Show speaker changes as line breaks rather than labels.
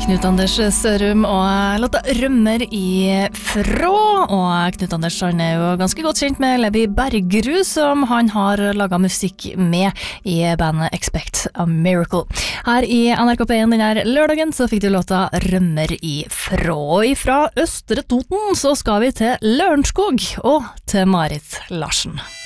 Knut Anders Sørum og låta Rømmer ifrå, og Knut Anders han jo ganske godt kjent med Levi Bergerud, som han har laget musikk med i bandet Expect a Miracle. Her i NRK P1 denne lørdagen så fikk du låta Rømmer ifrå. Ifra Østre Toten så skal vi til Lørenskog og til Marit Larsen.